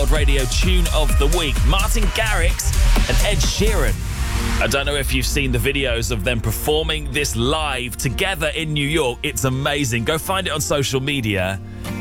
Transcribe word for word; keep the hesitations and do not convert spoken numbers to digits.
iPod Radio Tune of the Week. Martin Garrix and Ed Sheeran. I don't know if you've seen the videos of them performing this live together in New York. It's amazing. Go find it on social media.